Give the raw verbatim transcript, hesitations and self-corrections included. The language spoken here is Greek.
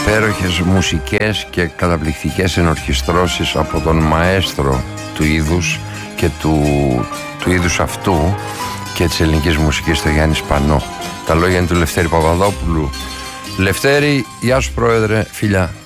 υπέροχες μουσικές και καταπληκτικές ενορχιστρώσεις από τον μαέστρο του είδους και του, του είδους αυτού και της ελληνικής μουσικής, το Γιάννη Σπανό. Τα λόγια είναι του Λευτέρη Παπαδόπουλου. Λευτέρη, γεια σου πρόεδρε, φιλιά.